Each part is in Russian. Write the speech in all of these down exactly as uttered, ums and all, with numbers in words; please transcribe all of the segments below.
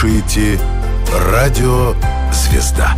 слушаете «Радио Звезда».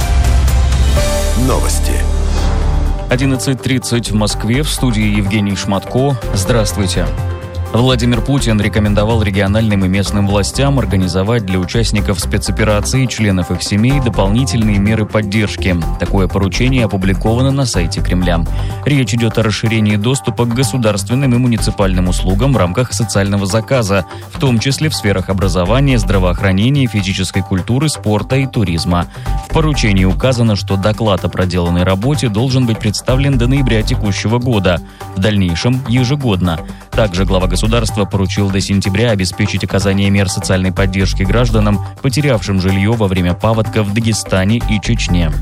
Новости. одиннадцать тридцать в Москве, в студии Евгений Шматко. Здравствуйте. Владимир Путин рекомендовал региональным и местным властям организовать для участников спецоперации и членов их семей дополнительные меры поддержки. Такое поручение опубликовано на сайте Кремля. Речь идет о расширении доступа к государственным и муниципальным услугам в рамках социального заказа, в том числе в сферах образования, здравоохранения, физической культуры, спорта и туризма. В поручении указано, что доклад о проделанной работе должен быть представлен до ноября текущего года, в дальнейшем ежегодно. Также глава государства поручил до сентября обеспечить оказание мер социальной поддержки гражданам, потерявшим жилье во время паводка в Дагестане и Чечне.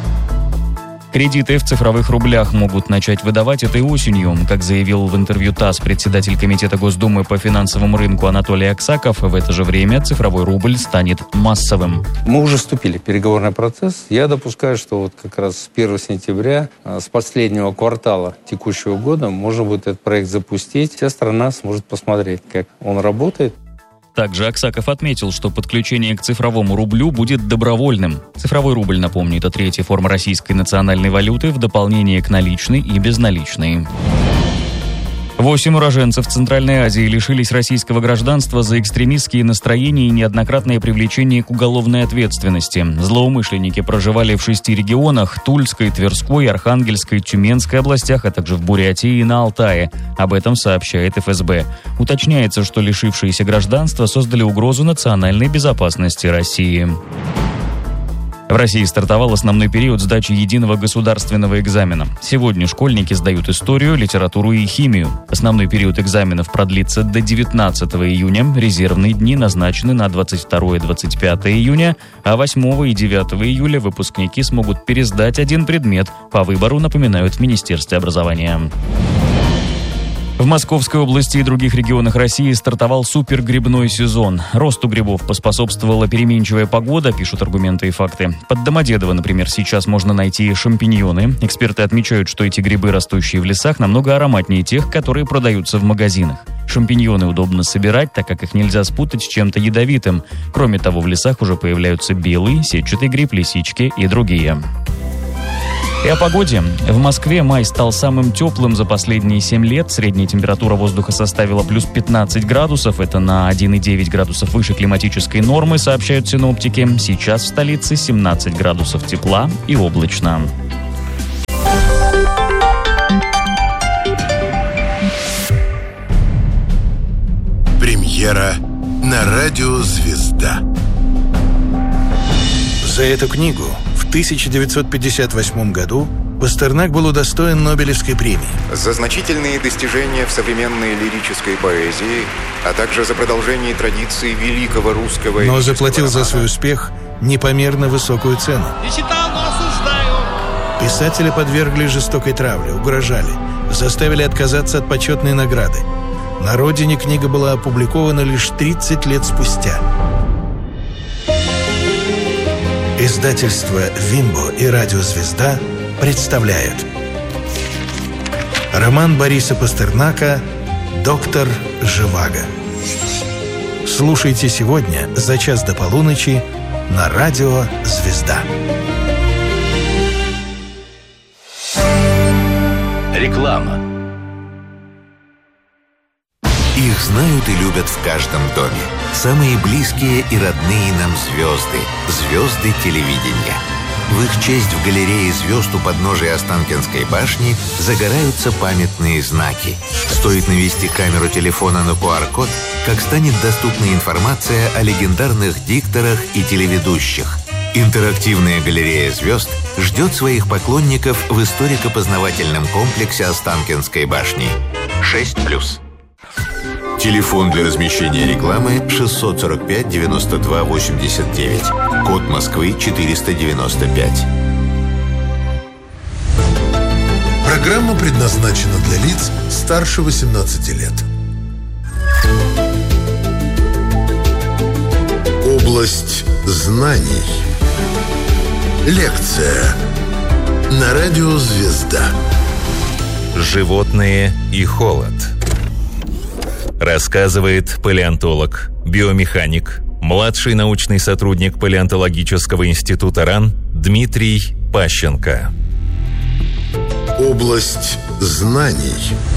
Кредиты в цифровых рублях могут начать выдавать этой осенью. Как заявил в интервью ТАСС председатель Комитета Госдумы по финансовому рынку Анатолий Аксаков, в это же время цифровой рубль станет массовым. Мы уже вступили в переговорный процесс. Я допускаю, что вот как раз с первого сентября, с последнего квартала текущего года, можно будет этот проект запустить. Вся страна сможет посмотреть, как он работает. Также Аксаков отметил, что подключение к цифровому рублю будет добровольным. Цифровой рубль, напомню, это третья форма российской национальной валюты в дополнение к наличной и безналичной. Восемь уроженцев Центральной Азии лишились российского гражданства за экстремистские настроения и неоднократное привлечение к уголовной ответственности. Злоумышленники проживали в шести регионах – Тульской, Тверской, Архангельской, Тюменской областях, а также в Бурятии и на Алтае. Об этом сообщает эф эс бэ. Уточняется, что лишившиеся гражданства создали угрозу национальной безопасности России. В России стартовал основной период сдачи единого государственного экзамена. Сегодня школьники сдают историю, литературу и химию. Основной период экзаменов продлится до девятнадцатого июня. Резервные дни назначены на двадцать второе - двадцать пятое июня, а восьмого и девятого июля выпускники смогут пересдать один предмет. По выбору, напоминают в Министерстве образования. В Московской области и других регионах России стартовал супергрибной сезон. Росту грибов поспособствовала переменчивая погода, пишут «Аргументы и факты». Под Домодедово, например, сейчас можно найти шампиньоны. Эксперты отмечают, что эти грибы, растущие в лесах, намного ароматнее тех, которые продаются в магазинах. Шампиньоны удобно собирать, так как их нельзя спутать с чем-то ядовитым. Кроме того, в лесах уже появляются белый, сетчатый гриб, лисички и другие. И о погоде. В Москве май стал самым теплым за последние семь лет. Средняя температура воздуха составила плюс пятнадцать градусов. Это на один и девять градусов выше климатической нормы, сообщают синоптики. Сейчас в столице семнадцать градусов тепла и облачно. Премьера на радио «Звезда». За эту книгу в тысяча девятьсот пятьдесят восьмом году Пастернак был удостоен Нобелевской премии. За значительные достижения в современной лирической поэзии, а также за продолжение традиции великого русского... Но заплатил за свой успех непомерно высокую цену. Не читал, но осуждаю. Писателя подвергли жестокой травле, угрожали, заставили отказаться от почетной награды. На родине книга была опубликована лишь тридцать лет спустя. Издательство «Вимбо» и радио «Звезда» представляют роман Бориса Пастернака «Доктор Живаго». Слушайте сегодня за час до полуночи на радио «Звезда». Реклама. Их знают и любят в каждом доме. Самые близкие и родные нам звезды. Звезды телевидения. В их честь в галерее звезд у подножия Останкинской башни загораются памятные знаки. Стоит навести камеру телефона на ку ар код, как станет доступна информация о легендарных дикторах и телеведущих. Интерактивная галерея звезд ждет своих поклонников в историко-познавательном комплексе Останкинской башни. шесть плюс. Телефон для размещения рекламы шестьсот сорок пять девяносто два восемьдесят девять. Код Москвы четыреста девяносто пять. Программа предназначена для лиц старше восемнадцати лет. Область знаний. Лекция на радио «Звезда». Животные и холод. Рассказывает палеонтолог, биомеханик, Младший научный сотрудник палеонтологического института РАН Дмитрий Пащенко. Область знаний.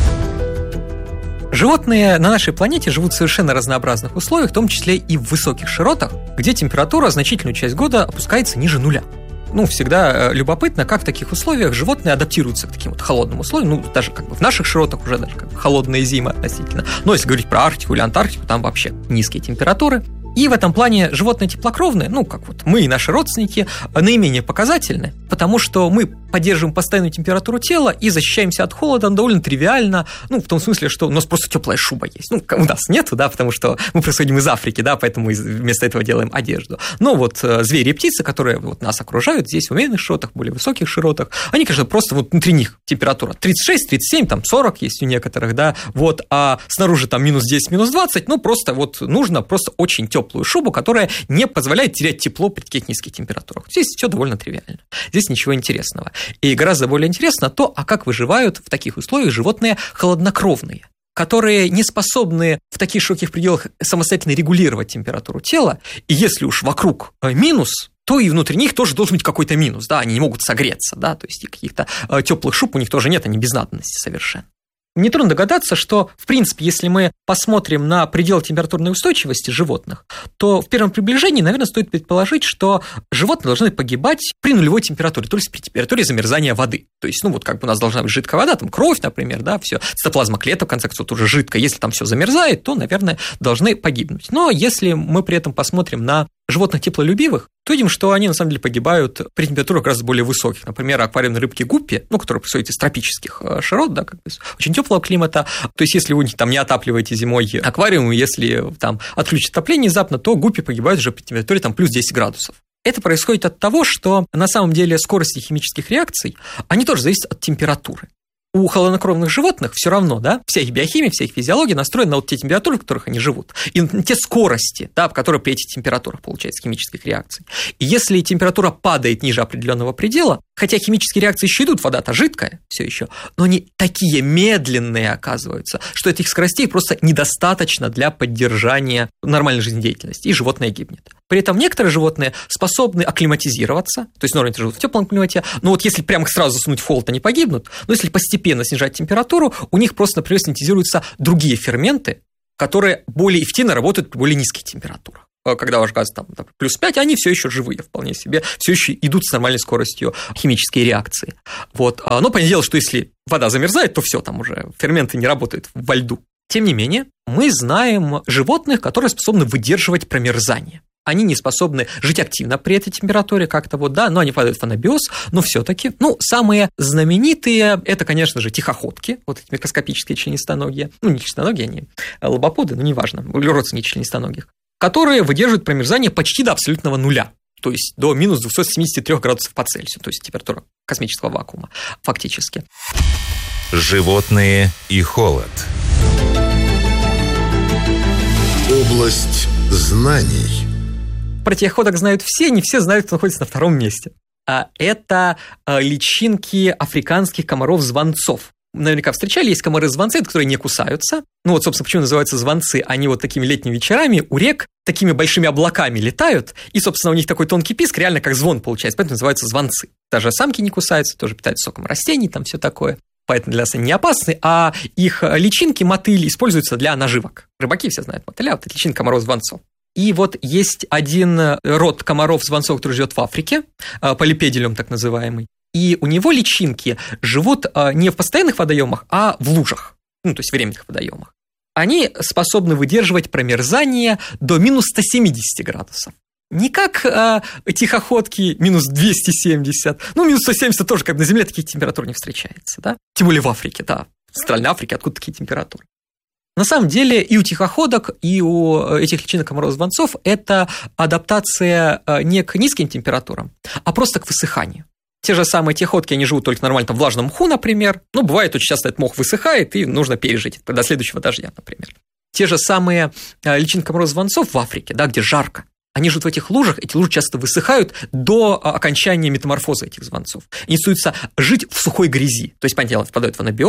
Животные на нашей планете живут в совершенно разнообразных условиях, в том числе и в высоких широтах, где температура значительную часть года опускается ниже нуля. Ну, всегда любопытно, как в таких условиях животные адаптируются к таким вот холодным условиям. Ну, даже как бы в наших широтах уже даже как бы холодные зимы относительно. Но если говорить про Арктику или Антарктику, там вообще низкие температуры. И в этом плане животные теплокровные, ну, как вот мы и наши родственники, наименее показательны, потому что мы поддерживаем постоянную температуру тела и защищаемся от холода довольно тривиально, ну, в том смысле, что у нас просто теплая шуба есть. Ну, у нас нету, да, потому что мы происходим из Африки, да, поэтому вместо этого делаем одежду. Но вот звери и птицы, которые вот нас окружают здесь, в умеренных широтах, более высоких широтах, они, конечно, просто вот внутри них температура тридцать шесть, тридцать семь, там сорок есть у некоторых, да, вот, а снаружи там минус десять, минус двадцать, ну, просто вот нужно просто очень теплую шубу, которая не позволяет терять тепло при таких низких температурах. Здесь все довольно тривиально. Здесь ничего интересного. И гораздо более интересно то, а как выживают в таких условиях животные холоднокровные, которые не способны в таких широких пределах самостоятельно регулировать температуру тела, и если уж вокруг минус, то и внутри них тоже должен быть какой-то минус, да, они не могут согреться, да, то есть и каких-то теплых шуб у них тоже нет, они без надобности совершенно. Нетрудно догадаться, что, в принципе, если мы посмотрим на предел температурной устойчивости животных, то в первом приближении, наверное, стоит предположить, что животные должны погибать при нулевой температуре, то есть при температуре замерзания воды. То есть, ну, вот как бы у нас должна быть жидкая вода, там кровь, например, да, все, цитоплазма клеток, в конце концов, тоже жидкая. Если там все замерзает, то, наверное, должны погибнуть. Но если мы при этом посмотрим на животных теплолюбивых, то видим, что они на самом деле погибают при температурах гораздо более высоких. Например, аквариумные рыбки гуппи, ну, которые происходят из тропических широт, да, как бы очень теплого климата. То есть, если вы там не отапливаете зимой аквариум, если там отключат отопление внезапно, то гуппи погибают уже при температуре там плюс десять градусов. Это происходит от того, что на самом деле скорости химических реакций, они тоже зависят от температуры. У холоднокровных животных все равно, да, вся их биохимия, вся их физиология настроена на вот те температуры, в которых они живут, и на те скорости, да, которые при этих температурах получаются химических реакций. И если температура падает ниже определенного предела, хотя химические реакции еще идут, вода-то жидкая все еще, но они такие медленные оказываются, что этих скоростей просто недостаточно для поддержания нормальной жизнедеятельности, и животное гибнет. При этом некоторые животные способны акклиматизироваться, то есть нормально живут в теплом климате, но вот если прямо их сразу засунуть в холод, они погибнут, но если постепенно снижать температуру, у них просто, например, синтезируются другие ферменты, которые более эффективно работают при более низких температурах. Когда ваш газ там плюс пять, они все еще живые вполне себе, все еще идут с нормальной скоростью химические реакции. Вот. Но понятное дело, что если вода замерзает, то все, там уже ферменты не работают во льду. Тем не менее, мы знаем животных, которые способны выдерживать промерзание. Они не способны жить активно при этой температуре как-то вот, да, но они падают в анабиоз, но все-таки, ну, самые знаменитые, это, конечно же, тихоходки, вот эти микроскопические членистоногие, ну, не членистоногие, они лобоподы, но неважно, родственники членистоногих, которые выдерживают промерзание почти до абсолютного нуля, то есть до минус двести семьдесят три градусов по Цельсию, то есть температура космического вакуума фактически. Животные и холод. Область знаний. Про тихоходок знают все, не все знают, кто находится на втором месте. А это личинки африканских комаров-звонцов. Наверняка встречали, есть комары-звонцы, которые не кусаются. Ну вот, собственно, почему называются звонцы? Они вот такими летними вечерами у рек такими большими облаками летают, и, собственно, у них такой тонкий писк, реально как звон получается, поэтому называются звонцы. Даже самки не кусаются, тоже питаются соком растений, там все такое. Поэтому для нас они не опасны, а их личинки, мотыли, используются для наживок. Рыбаки все знают мотыля, вот это личинка комаров-звонцов. И вот есть один род комаров-звонцов, который живет в Африке, полипедилиум так называемый, и у него личинки живут не в постоянных водоемах, а в лужах, ну, то есть временных водоемах. Они способны выдерживать промерзание до минус ста семидесяти градусов. Не как э, тихоходки минус двести семьдесят, ну, минус сто семьдесят тоже, как на Земле, таких температур не встречается, да? Тем более в Африке, да, в Центральной Африке, откуда такие температуры. На самом деле и у тихоходок, и у этих личинок комаров-звонцов это адаптация не к низким температурам, а просто к высыханию. Те же самые тихоходки, они живут только нормально в влажном мху, например. Ну, бывает, очень часто этот мох высыхает, и нужно пережить до следующего дождя, например. Те же самые личинки комаров-звонцов в Африке, да, где жарко. Они живут в этих лужах, эти лужи часто высыхают до окончания метаморфоза этих звонцов. Они остаются жить в сухой грязи. То есть, понятное дело, впадают в анабиоз,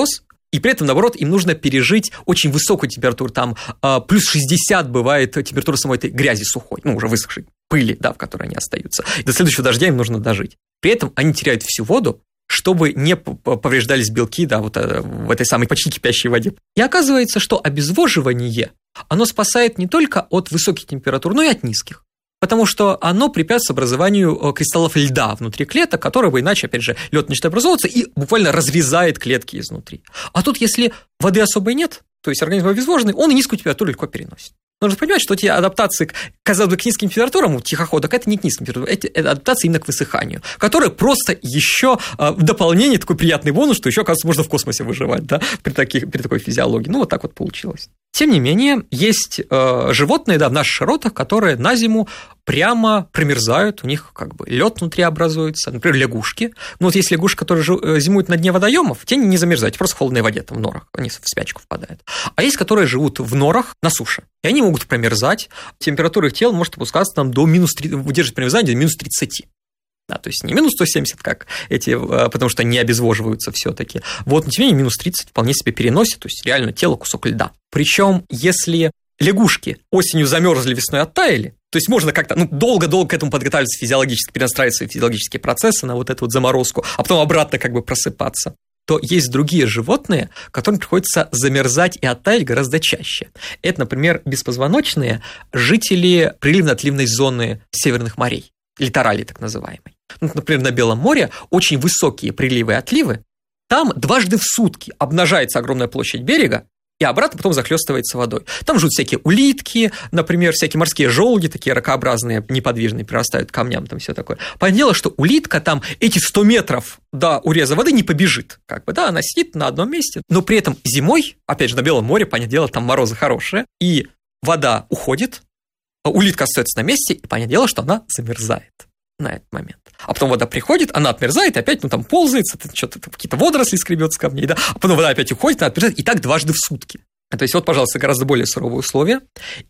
И при этом, наоборот, им нужно пережить очень высокую температуру, там э, плюс шестьдесят бывает температура самой этой грязи сухой, ну, уже высохшей пыли, да, в которой они остаются. И до следующего дождя им нужно дожить. При этом они теряют всю воду, чтобы не повреждались белки, да, вот в этой самой почти кипящей воде. И оказывается, что обезвоживание, оно спасает не только от высоких температур, но и от низких. Потому что оно препятствует образованию кристаллов льда внутри клеток, которые бы иначе, опять же, лед начинает образовываться и буквально разрезает клетки изнутри. А тут, если воды особой нет, то есть организм обезвоженный, он и низкую температуру легко переносит. Нужно понимать, что эти адаптации, казалось бы, к низким температурам у тихоходок, это не к низким температурам, это, это адаптация именно к высыханию, которая просто еще в дополнение, такой приятный бонус, что еще, оказывается, можно в космосе выживать, да, при, таких, при такой физиологии. Ну, вот так вот получилось. Тем не менее, есть э, животные, да, в наших широтах, которые на зиму прямо промерзают, у них как бы лед внутри образуется, например, лягушки. Ну, вот есть лягушки, которые зимуют на дне водоемов, те не замерзают, просто в холодной воде, там, в норах, они в спячку впадают. А есть, которые живут в норах на суше, и они могут промерзать, температура их тела может опускаться там, до минус тридцать, выдерживать промерзание до минус тридцать. Да, то есть не минус сто семьдесят, как эти, потому что они обезвоживаются все-таки. Вот, но тем не менее, минус тридцать вполне себе переносит, то есть реально тело кусок льда. Причем, если лягушки осенью замерзли, весной оттаяли, то есть можно как-то ну, долго-долго к этому подготавливаться физиологически, перенастраивать свои физиологические процессы на вот эту вот заморозку, а потом обратно как бы просыпаться, то есть другие животные, которым приходится замерзать и оттаять гораздо чаще. Это, например, беспозвоночные жители приливно-отливной зоны северных морей, литорали так называемой. Ну, например, на Белом море очень высокие приливы и отливы, там дважды в сутки обнажается огромная площадь берега, и обратно потом захлестывается водой. Там живут всякие улитки, например, всякие морские желуди, такие ракообразные, неподвижные, прирастают к камням, там все такое. Понятное дело, что улитка там эти сто метров до уреза воды не побежит. Как бы, да, она сидит на одном месте, но при этом зимой, опять же, на Белом море, понятное дело, там морозы хорошие, и вода уходит, улитка остается на месте, и понятное дело, что она замерзает на этот момент. А потом вода приходит, она отмерзает, и опять, ну, там ползает, что-то, какие-то водоросли скребет с камней, да, а потом вода опять уходит, она отмерзает, и так дважды в сутки. То есть, вот, пожалуйста, гораздо более суровые условия.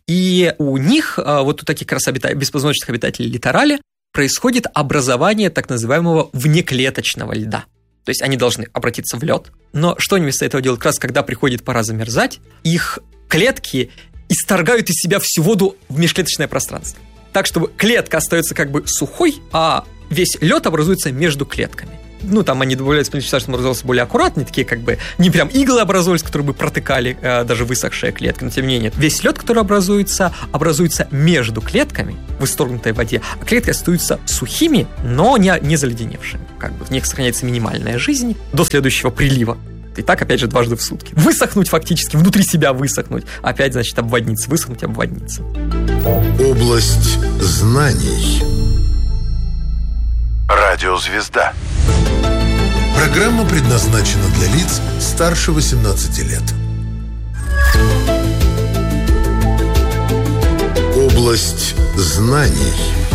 И у них, вот у таких как раз обита... беспозвоночных обитателей литорали, происходит образование так называемого внеклеточного льда. То есть, они должны обратиться в лед, но что они вместо этого делают? Как раз, когда приходит пора замерзать, их клетки исторгают из себя всю воду в межклеточное пространство. Так, чтобы клетка остается как бы сухой, а весь лед образуется между клетками. Ну, там они добавляют, что он образовался более аккуратный, такие как бы не прям иглы образовались, которые бы протыкали э, даже высохшие клетки, но тем не менее. Весь лед, который образуется, образуется между клетками в исторгнутой воде, а клетки остаются сухими, но не, не заледеневшими. Как бы в них сохраняется минимальная жизнь до следующего прилива. И так, опять же, дважды в сутки. Высохнуть фактически, внутри себя высохнуть. Опять, значит, обводниться, высохнуть, обводниться. Область знаний. Радиозвезда. Программа предназначена для лиц старше восемнадцати лет. Область знаний.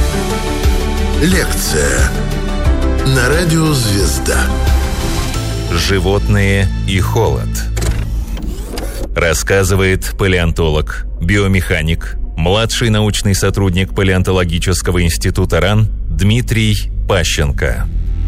Лекция на радио «Звезда». Животные и холод. Рассказывает палеонтолог, биомеханик, младший научный сотрудник Палеонтологического института РАН Дмитрий Пащенко.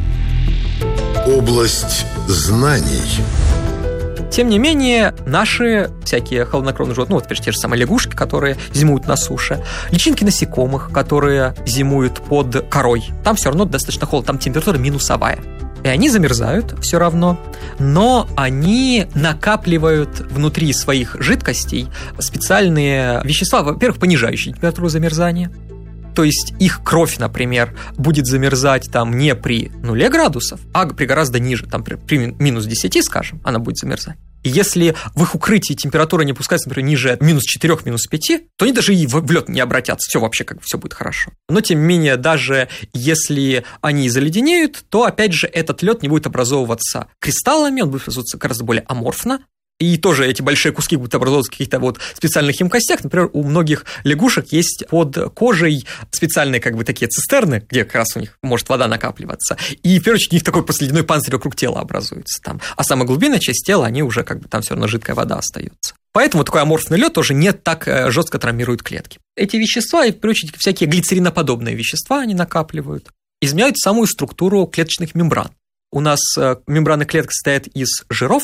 Область знаний. Тем не менее, наши всякие холоднокровные животные, ну, вот, те же самые лягушки, которые зимуют на суше, личинки насекомых, которые зимуют под корой, там все равно достаточно холодно, там температура минусовая. И они замерзают все равно, но они накапливают внутри своих жидкостей специальные вещества, во-первых, понижающие температуру замерзания. То есть их кровь, например, будет замерзать там не при нуле градусов, а при гораздо ниже, там при, при минус десяти, скажем, она будет замерзать. И если в их укрытии температура не опускается, например, ниже минус четырех, минус пяти, то они даже и в лед не обратятся, все вообще как бы все будет хорошо. Но тем не менее, даже если они заледенеют, то опять же этот лед не будет образовываться кристаллами, он будет образовываться гораздо более аморфно. И тоже эти большие куски будут образовываться в каких-то вот специальных емкостях. Например, у многих лягушек есть под кожей специальные как бы такие цистерны, где как раз у них может вода накапливаться. И в первую очередь у них такой просто ледяной панцирь вокруг тела образуется там. А самая глубинная часть тела, они уже как бы там все равно жидкая вода остается. Поэтому такой аморфный лед тоже не так жестко травмирует клетки. Эти вещества, и в первую очередь всякие глицериноподобные вещества, они накапливают, изменяют самую структуру клеточных мембран. У нас мембраны клеток состоят из жиров,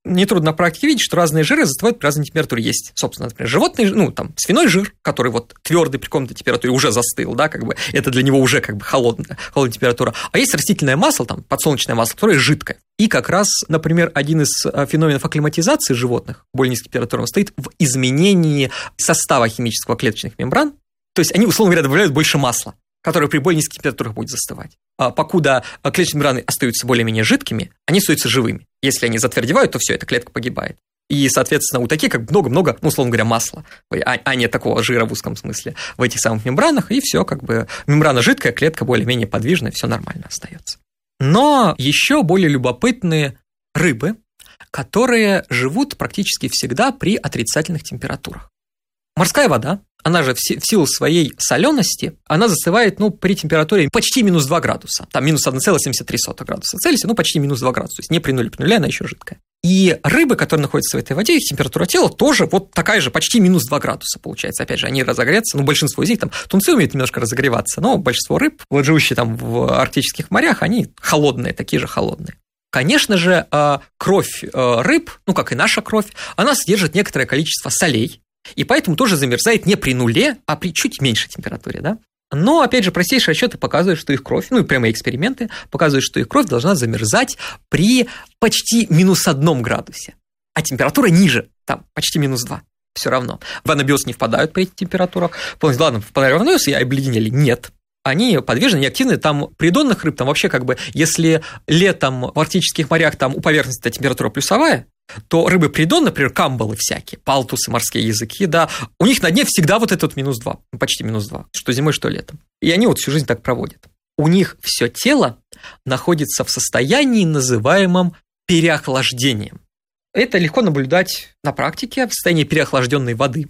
нетрудно на практике видеть, что разные жиры застывают при разной температуре. Есть, собственно, например, животный, ну, там, свиной жир, который вот твердый при комнатной температуре уже застыл, да, как бы, это для него уже как бы холодная, холодная температура. А есть растительное масло, там, подсолнечное масло, которое жидкое. И как раз, например, один из феноменов акклиматизации животных, более низкой температуры, состоит в изменении состава химического клеточных мембран. То есть они, условно говоря, добавляют больше масла, которое при более низких температурах будет застывать. А покуда клеточные мембраны остаются более-менее жидкими, они остаются живыми. Если они затвердевают, то все, эта клетка погибает. И, соответственно, у таких как много-много, ну, условно говоря, масла, а, а не такого жира в узком смысле, в этих самых мембранах, и все, как бы мембрана жидкая, клетка более-менее подвижная, все нормально остается. Но еще более любопытные рыбы, которые живут практически всегда при отрицательных температурах. Морская вода, она же в силу своей солености, она застывает, ну, при температуре почти минус два градуса, там минус один целых семьдесят три сотых градуса Цельсия, ну, почти минус два градуса, то есть не при нуле, при нуле она еще жидкая. И рыбы, которые находятся в этой воде, их температура тела тоже вот такая же, почти минус два градуса получается. Опять же, они разогреются, ну, большинство из них, там, тунцы умеют немножко разогреваться, но большинство рыб, вот живущие там в арктических морях, они холодные, такие же холодные. Конечно же, кровь рыб, ну, как и наша кровь, она содержит некоторое количество солей, и поэтому тоже замерзает не при нуле, а при чуть меньшей температуре, да? Но, опять же, простейшие расчеты показывают, что их кровь, ну и прямые эксперименты показывают, что их кровь должна замерзать при почти минус одном градусе, а температура ниже, там, почти минус два, все равно. В анабиоз не впадают при этих температурах. Помните, ладно, впадали в анабиоз и обледенели? Нет. Они подвижны, неактивны, там придонных рыб, там вообще как бы, если летом в арктических морях там у поверхности температура плюсовая, то рыбы придон, например, камбалы всякие, палтусы, морские языки, да, у них на дне всегда вот этот минус два, почти минус два, что зимой, что летом. И они вот всю жизнь так проводят. У них все тело находится в состоянии, называемом переохлаждением. Это легко наблюдать на практике в состоянии переохлажденной воды.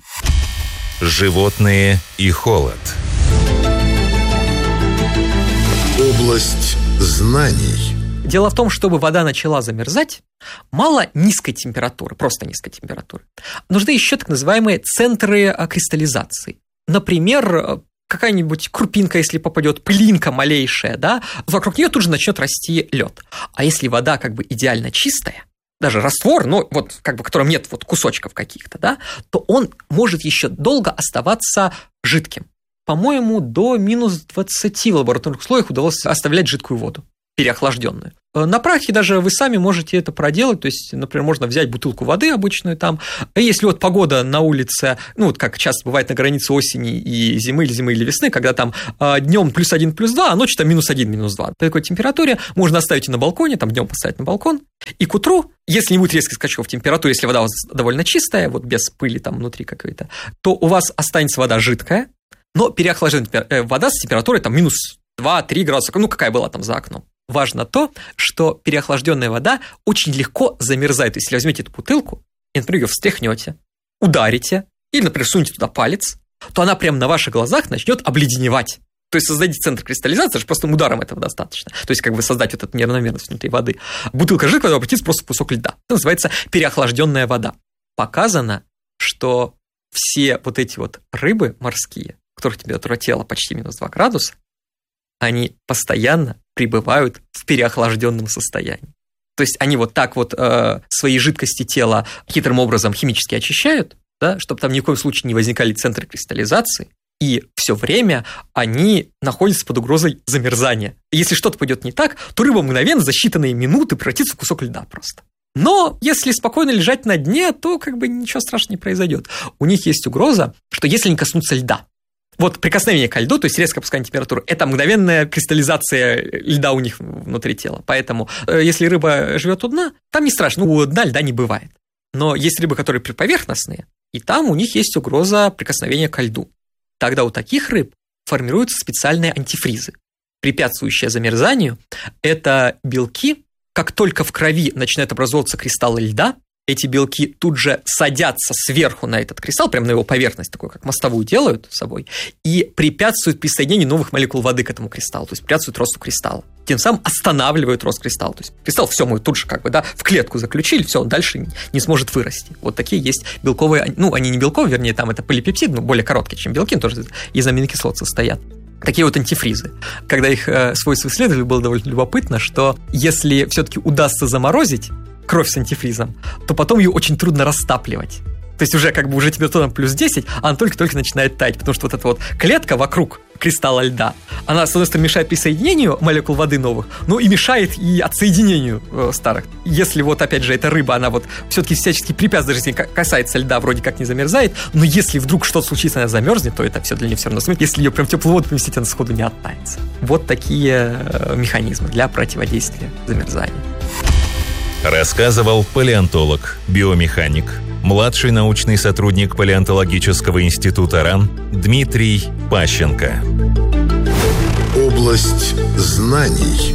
Животные и холод. Область знаний. Дело в том, чтобы вода начала замерзать, мало низкой температуры, просто низкой температуры. Нужны еще так называемые центры кристаллизации. Например, какая-нибудь крупинка, если попадет, пылинка малейшая, да, вокруг нее тут же начнет расти лед. А если вода как бы идеально чистая, даже раствор, ну вот как бы в котором нет вот кусочков каких-то, да, то он может еще долго оставаться жидким. По-моему, до минус двадцати в лабораторных условиях удалось оставлять жидкую воду, переохлажденную. На практике даже вы сами можете это проделать, то есть, например, можно взять бутылку воды обычную там, если вот погода на улице, ну, вот как часто бывает на границе осени и зимы, или зимы, или весны, когда там днем плюс один, плюс два, а ночью там минус один, минус два. При такой температуре можно оставить ее на балконе, там днем поставить на балкон, и к утру, если не будет резких скачков в температуре, если вода у вас довольно чистая, вот без пыли там внутри какой-то, то у вас останется вода жидкая, но переохлажденная вода с температурой там минус два-три градуса, ну, какая была там за окном. Важно то, что переохлажденная вода очень легко замерзает. То есть, если возьмете эту бутылку и, например, ее встряхнете, ударите, или, например, сунете туда палец, то она прямо на ваших глазах начнет обледеневать. То есть, создадите центр кристаллизации, аж простым ударом этого достаточно. То есть, как бы создать вот эту неравномерность внутри воды. Бутылка жидкая обратится просто в кусок льда. Это называется переохлажденная вода. Показано, что все вот эти вот рыбы морские, у которых температура тела почти минус два градуса, они постоянно пребывают в переохлажденном состоянии. То есть они вот так вот э, свои жидкости тела хитрым образом химически очищают, да, чтобы там ни в коем случае не возникали центры кристаллизации, и все время они находятся под угрозой замерзания. Если что-то пойдет не так, то рыба мгновенно за считанные минуты превратится в кусок льда просто. Но если спокойно лежать на дне, то как бы ничего страшного не произойдет. У них есть угроза, что если они коснутся льда, вот прикосновение ко льду, то есть резкое опускание температуры, это мгновенная кристаллизация льда у них внутри тела. Поэтому, если рыба живет у дна, там не страшно, ну, у дна льда не бывает. Но есть рыбы, которые приповерхностные, и там у них есть угроза прикосновения ко льду. Тогда у таких рыб формируются специальные антифризы, препятствующие замерзанию. Это белки, как только в крови начинают образовываться кристаллы льда, эти белки тут же садятся сверху на этот кристалл, прямо на его поверхность, такой как мостовую делают с собой, и препятствуют присоединению новых молекул воды к этому кристаллу, то есть препятствуют росту кристалла. Тем самым останавливают рост кристалла. То есть кристалл все мы тут же как бы, да, в клетку заключили, все, он дальше не сможет вырасти. Вот такие есть белковые, ну, они не белковые, вернее, там это полипептиды, но более короткие, чем белки, тоже из аминокислот состоят. Такие вот антифризы. Когда их э, свойства исследовали, было довольно любопытно, что если все-таки удастся заморозить кровь с антифризом, то потом ее очень трудно растапливать. То есть уже как бы уже температура плюс десять, а она только-только начинает таять, потому что вот эта вот клетка вокруг кристалла льда, она, с одной стороны, мешает присоединению молекул воды новых, но и мешает и отсоединению э, старых. Если вот, опять же, эта рыба, она вот все-таки всячески препятствует, даже если касается льда, вроде как не замерзает, но если вдруг что-то случится, она замерзнет, то это все для нее все равно смерть. Если ее прям в теплую воду поместить, она сходу не оттается. Вот такие э, механизмы для противодействия замерзанию. Рассказывал палеонтолог, биомеханик, младший научный сотрудник Палеонтологического института РАН Дмитрий Пащенко. Область знаний.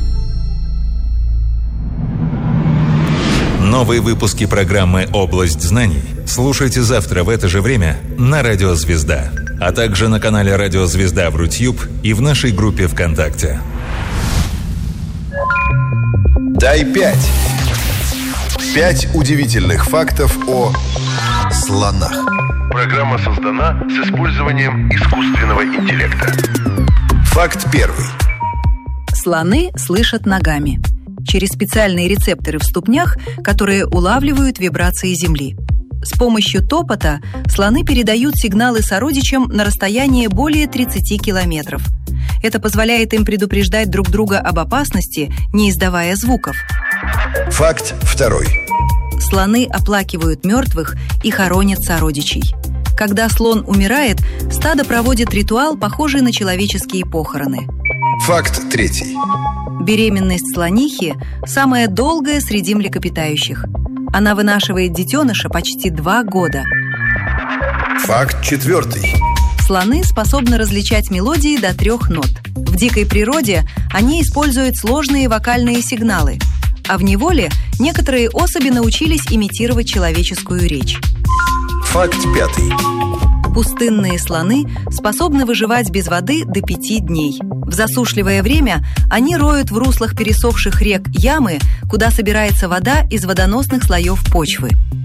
Новые выпуски программы «Область знаний» слушайте завтра в это же время на Радио Звезда, а также на канале Радио Звезда в Рутьюб и в нашей группе ВКонтакте. Дай пять. Пять удивительных фактов о слонах. Программа создана с использованием искусственного интеллекта. Факт первый. Слоны слышат ногами. Через специальные рецепторы в ступнях, которые улавливают вибрации земли. С помощью топота слоны передают сигналы сородичам на расстояние более тридцати километров. Это позволяет им предупреждать друг друга об опасности, не издавая звуков. Факт второй. Слоны оплакивают мертвых и хоронят сородичей. Когда слон умирает, стадо проводит ритуал, похожий на человеческие похороны. Факт третий. Беременность слонихи самая долгая среди млекопитающих. Она вынашивает детеныша почти два года. Факт четвертый. Слоны способны различать мелодии до трех нот. В дикой природе они используют сложные вокальные сигналы, а в неволе некоторые особи научились имитировать человеческую речь. Факт пятый. Пустынные слоны способны выживать без воды до пяти дней. В засушливое время они роют в руслах пересохших рек ямы, куда собирается вода из водоносных слоев почвы.